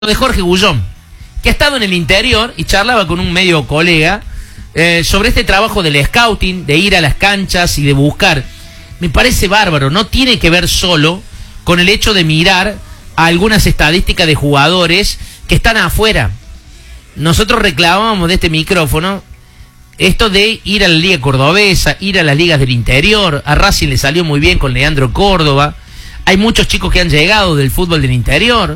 de Jorge Gullón, que ha estado en el interior y charlaba con un medio colega sobre este trabajo del scouting, de ir a las canchas y de buscar. Me parece bárbaro, no tiene que ver solo con el hecho de mirar a algunas estadísticas de jugadores que están afuera. Nosotros reclamábamos de este micrófono esto de ir a la Liga Cordobesa, ir a las ligas del interior. A Racing le salió muy bien con Leandro Córdoba. Hay muchos chicos que han llegado del fútbol del interior.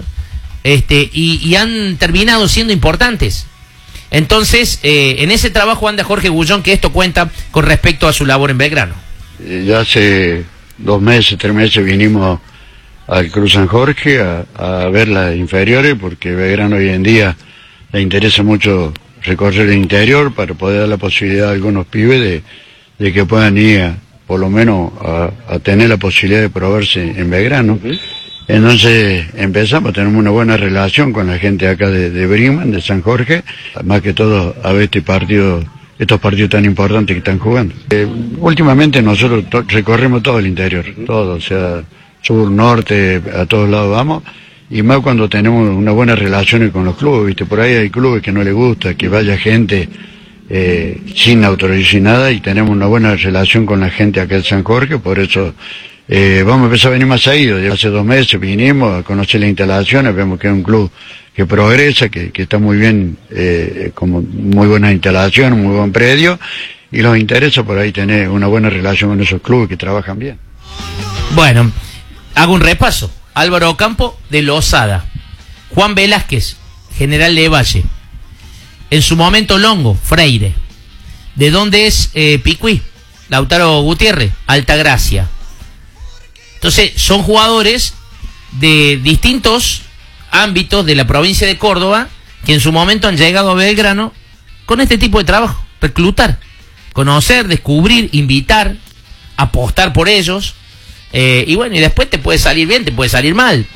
Y han terminado siendo importantes. Entonces, en ese trabajo anda Jorge Gullón, que esto cuenta con respecto a su labor en Belgrano. Ya hace 2 meses, 3 meses vinimos al Cruz San Jorge a ver las inferiores, porque Belgrano hoy en día le interesa mucho recorrer el interior para poder dar la posibilidad a algunos pibes de que puedan ir por lo menos a tener la posibilidad de probarse en Belgrano. Entonces empezamos, tenemos una buena relación con la gente acá de Brinkmann, de San Jorge, más que todo a ver estos partidos tan importantes que están jugando. Últimamente nosotros recorremos todo el interior, todo, o sea, sur, norte, a todos lados vamos, y más cuando tenemos una buena relación con los clubes, ¿viste? Por ahí hay clubes que no les gusta que vaya gente sin autorización nada, y tenemos una buena relación con la gente acá de San Jorge, por eso vamos a empezar a venir más seguido. Ya hace 2 meses vinimos a conocer las instalaciones, vemos que es un club que progresa, que está muy bien, como muy buena instalación, muy buen predio, y nos interesa por ahí tener una buena relación con esos clubes que trabajan bien. Bueno, hago un repaso. Álvaro Ocampo, de Losada. Juan Velázquez, General de Valle. En su momento Longo, Freire. ¿De dónde es Picuí? Lautaro Gutiérrez, Altagracia. Entonces, son jugadores de distintos ámbitos de la provincia de Córdoba que en su momento han llegado a Belgrano con este tipo de trabajo: reclutar, conocer, descubrir, invitar, apostar por ellos. Y bueno, y después te puede salir bien, te puede salir mal.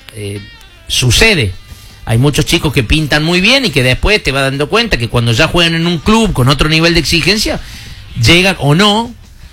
Sucede. Hay muchos chicos que pintan muy bien y que después te vas dando cuenta que cuando ya juegan en un club con otro nivel de exigencia, llegan o no.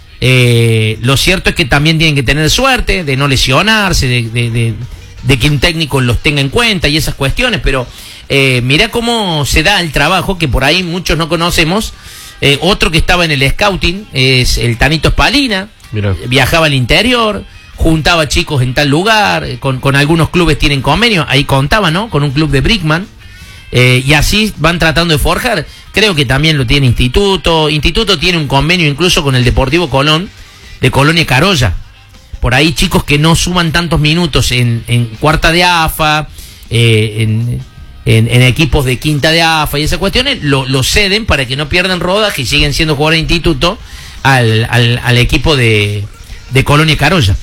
Lo cierto es que también tienen que tener suerte de no lesionarse, de que un técnico los tenga en cuenta y esas cuestiones, pero mirá cómo se da el trabajo que por ahí muchos no conocemos. Otro que estaba en el scouting es el Tanito Espalina. Mirá. Viajaba al interior, juntaba chicos en tal lugar, con algunos clubes tienen convenio, ahí contaba, ¿no? Con un club de Brinkmann. Y así van tratando de forjar. Creo que también lo tiene Instituto. Instituto tiene un convenio incluso con el Deportivo Colón, de Colonia Carolla. Por ahí chicos que no suman tantos minutos en cuarta de AFA, en equipos de quinta de AFA y esas cuestiones, lo ceden para que no pierdan rodaje y siguen siendo jugadores de Instituto al equipo de Colonia Carolla.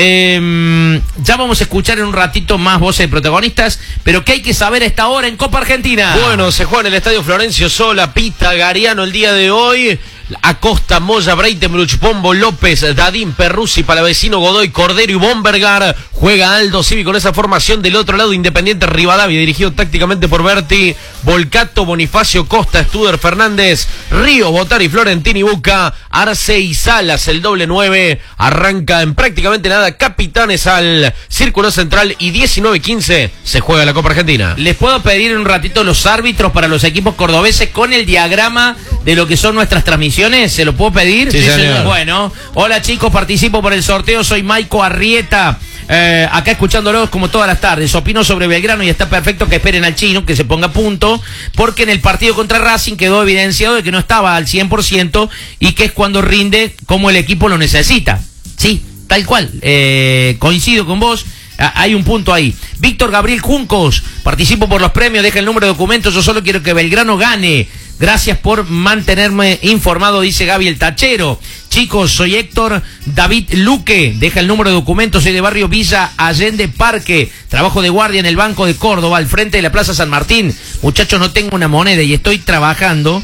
Ya vamos a escuchar en un ratito más voces de protagonistas, pero ¿qué hay que saber a esta hora en Copa Argentina? Bueno, se juega en el Estadio Florencio Sola, Pita, Gariano el día de hoy. Acosta, Moya, Breitenbruch, Pombo, López, Dadín, Perruzzi, Palavecino, Godoy, Cordero y Bombergar. Juega Aldo Civi con esa formación. Del otro lado, Independiente Rivadavia, dirigido tácticamente por Berti. Volcato, Bonifacio, Costa, Studer, Fernández, Río, Botari, Florentini, Buca, Arce y Salas. El doble 9 arranca en prácticamente nada. Capitanes al Círculo Central y 19-15 se juega la Copa Argentina. Les puedo pedir un ratito los árbitros para los equipos cordobeses con el diagrama de lo que son nuestras transmisiones. ¿Se lo puedo pedir? Sí, señor. Bueno, hola chicos, participo por el sorteo, soy Maico Arrieta, acá escuchándolos como todas las tardes. Opino sobre Belgrano y está perfecto que esperen al chino, que se ponga a punto, porque en el partido contra Racing quedó evidenciado de que no estaba al 100% y que es cuando rinde como el equipo lo necesita. Sí, tal cual, coincido con vos. Hay un punto ahí. Víctor Gabriel Juncos, participo por los premios, deja el número de documentos, yo solo quiero que Belgrano gane. Gracias por mantenerme informado, dice Gaby el Tachero. Chicos, soy Héctor David Luque, deja el número de documentos, soy de barrio Villa Allende Parque, trabajo de guardia en el Banco de Córdoba, al frente de la Plaza San Martín. Muchachos, no tengo una moneda y estoy trabajando.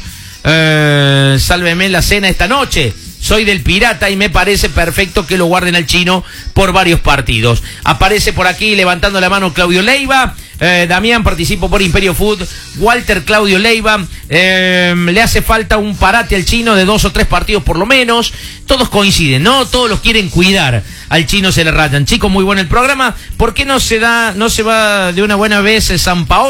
Sálveme la cena esta noche. Soy del Pirata y me parece perfecto que lo guarden al chino por varios partidos. Aparece por aquí levantando la mano Claudio Leiva. Damián, participo por Imperio Food. Walter Claudio Leiva. Le hace falta un parate al chino de 2 o 3 partidos por lo menos. Todos coinciden, ¿no? Todos los quieren cuidar al Chino se le rayan. Chicos, muy bueno el programa. ¿Por qué no se va de una buena vez San Paolo?